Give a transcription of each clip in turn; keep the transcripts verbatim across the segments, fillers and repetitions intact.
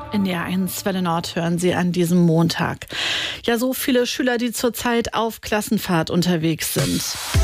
N D R eins Welle Nord hören Sie an diesem Montag. Ja, so viele Schüler, die zurzeit auf Klassenfahrt unterwegs sind.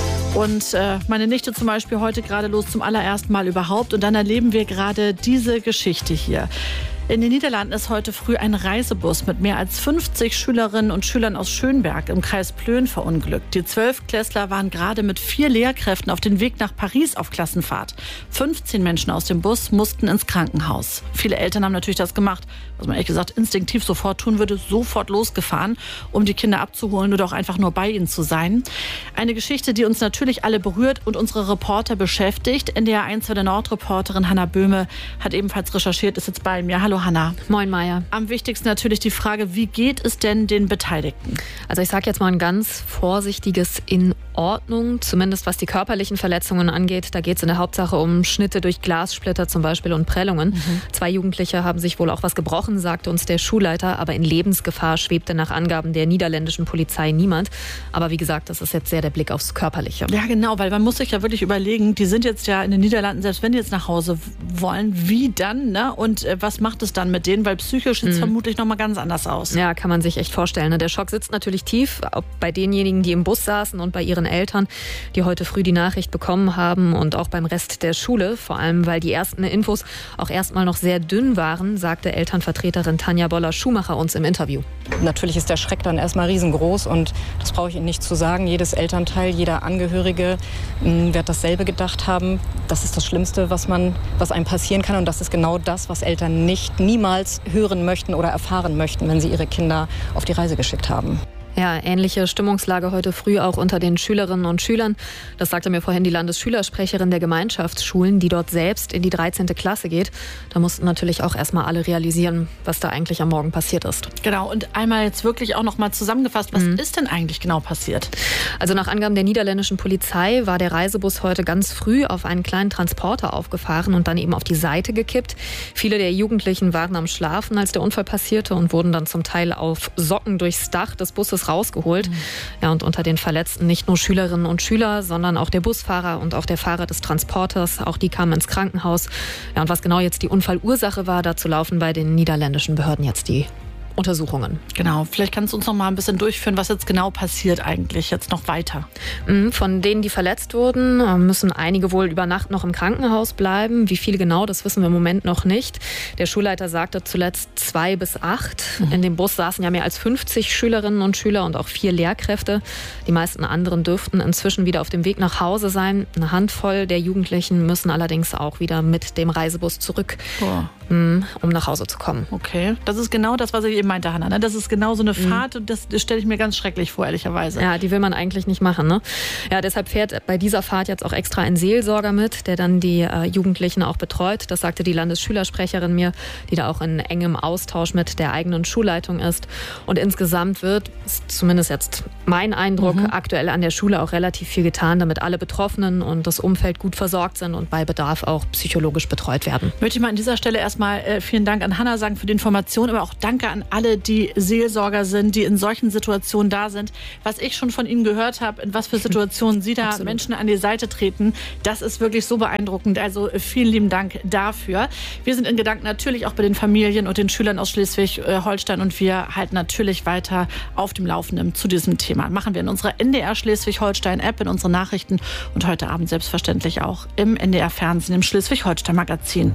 Und äh, meine Nichte zum Beispiel heute gerade los zum allerersten Mal überhaupt. Und dann erleben wir gerade diese Geschichte hier. In den Niederlanden ist heute früh ein Reisebus mit mehr als fünfzig Schülerinnen und Schülern aus Schönberg im Kreis Plön verunglückt. Die Zwölftklässler waren gerade mit vier Lehrkräften auf dem Weg nach Paris auf Klassenfahrt. fünfzehn Menschen aus dem Bus mussten ins Krankenhaus. Viele Eltern haben natürlich das gemacht, was man ehrlich gesagt instinktiv sofort tun würde, sofort losgefahren, um die Kinder abzuholen oder auch einfach nur bei ihnen zu sein. Eine Geschichte, die uns natürlich alle berührt und unsere Reporter beschäftigt. N D R eins Welle Nord-Reporterin Hanna Böhme hat ebenfalls recherchiert, ist jetzt bei mir. Hallo Hanna. Moin Maja. Am wichtigsten natürlich die Frage, wie geht es denn den Beteiligten? Also ich sage jetzt mal ein ganz vorsichtiges in Ordnung, zumindest was die körperlichen Verletzungen angeht. Da geht es in der Hauptsache um Schnitte durch Glassplitter zum Beispiel und Prellungen. Mhm. Zwei Jugendliche haben sich wohl auch was gebrochen, sagte uns der Schulleiter, aber in Lebensgefahr schwebte nach Angaben der niederländischen Polizei niemand. Aber wie gesagt, das ist jetzt sehr der Blick aufs Körperliche. Ja genau, weil man muss sich ja wirklich überlegen, die sind jetzt ja in den Niederlanden, selbst wenn die jetzt nach Hause wollen, wie dann, ne? Und äh, was macht es dann mit denen? Weil psychisch sieht es mhm. vermutlich nochmal ganz anders aus. Ja, kann man sich echt vorstellen. Ne? Der Schock sitzt natürlich tief, auch bei denjenigen, die im Bus saßen und bei ihren Eltern, die heute früh die Nachricht bekommen haben und auch beim Rest der Schule. Vor allem, weil die ersten Infos auch erstmal noch sehr dünn waren, sagte Elternvertreterin Tanja Boller-Schumacher uns im Interview. Natürlich ist der Schreck dann erstmal riesengroß und das brauche ich Ihnen nicht zu sagen. Jedes Elternteil, jeder Angehörige mh, wird dasselbe gedacht haben. Das ist das Schlimmste, was man, was einem passieren kann und das ist genau das, was Eltern nicht niemals hören möchten oder erfahren möchten, wenn sie ihre Kinder auf die Reise geschickt haben. Ja, ähnliche Stimmungslage heute früh auch unter den Schülerinnen und Schülern. Das sagte mir vorhin die Landesschülersprecherin der Gemeinschaftsschulen, die dort selbst in die dreizehnte Klasse geht. Da mussten natürlich auch erstmal alle realisieren, was da eigentlich am Morgen passiert ist. Genau, und einmal jetzt wirklich auch noch mal zusammengefasst, was mhm. ist denn eigentlich genau passiert? Also nach Angaben der niederländischen Polizei war der Reisebus heute ganz früh auf einen kleinen Transporter aufgefahren und dann eben auf die Seite gekippt. Viele der Jugendlichen waren am Schlafen, als der Unfall passierte und wurden dann zum Teil auf Socken durchs Dach des Busses rausgeholt. Mhm. Ja, und unter den Verletzten nicht nur Schülerinnen und Schüler, sondern auch der Busfahrer und auch der Fahrer des Transporters. Auch die kamen ins Krankenhaus. Ja, und was genau jetzt die Unfallursache war, dazu laufen bei den niederländischen Behörden jetzt die Untersuchungen. Genau, vielleicht kannst du uns noch mal ein bisschen durchführen, was jetzt genau passiert eigentlich, jetzt noch weiter. Von denen, die verletzt wurden, müssen einige wohl über Nacht noch im Krankenhaus bleiben. Wie viele genau, das wissen wir im Moment noch nicht. Der Schulleiter sagte zuletzt zwei bis acht. Mhm. In dem Bus saßen ja mehr als fünfzig Schülerinnen und Schüler und auch vier Lehrkräfte. Die meisten anderen dürften inzwischen wieder auf dem Weg nach Hause sein. Eine Handvoll der Jugendlichen müssen allerdings auch wieder mit dem Reisebus zurück, oh. um nach Hause zu kommen. Okay, das ist genau das, was ich eben meinte, Hanna. Das ist genau so eine Fahrt und das, das stelle ich mir ganz schrecklich vor, ehrlicherweise. Ja, die will man eigentlich nicht machen, ne? Ja, deshalb fährt bei dieser Fahrt jetzt auch extra ein Seelsorger mit, der dann die äh, Jugendlichen auch betreut. Das sagte die Landesschülersprecherin mir, die da auch in engem Austausch mit der eigenen Schulleitung ist. Und insgesamt wird, ist zumindest jetzt mein Eindruck, mhm. aktuell an der Schule auch relativ viel getan, damit alle Betroffenen und das Umfeld gut versorgt sind und bei Bedarf auch psychologisch betreut werden. Möchte ich mal an dieser Stelle erstmal äh, vielen Dank an Hanna sagen für die Information, aber auch danke an alle, die Seelsorger sind, die in solchen Situationen da sind. Was ich schon von Ihnen gehört habe, in was für Situationen Sie da Absolut. Menschen an die Seite treten, das ist wirklich so beeindruckend. Also vielen lieben Dank dafür. Wir sind in Gedanken natürlich auch bei den Familien und den Schülern aus Schleswig-Holstein und wir halten natürlich weiter auf dem Laufenden zu diesem Thema. Machen wir in unserer N D R Schleswig-Holstein-App, in unseren Nachrichten und heute Abend selbstverständlich auch im N D R-Fernsehen, im Schleswig-Holstein-Magazin.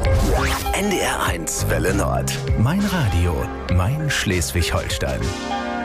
N D R eins Welle Nord. Mein Radio, mein Schleswig-Holstein.